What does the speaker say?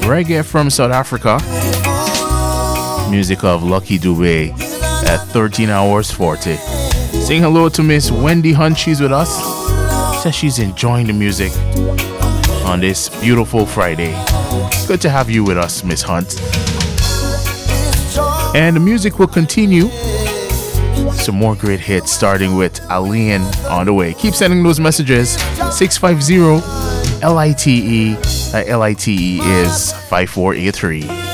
reggae from South Africa. Music of Lucky Dube at 13 hours 40. Saying hello to Miss Wendy Hunt. She's with us. Says she's enjoying the music on this beautiful Friday. Good to have you with us, Miss Hunt. And the music will continue. Some more great hits starting with Alien on the way. Keep sending those messages. 650 LITE. LITE is 5483.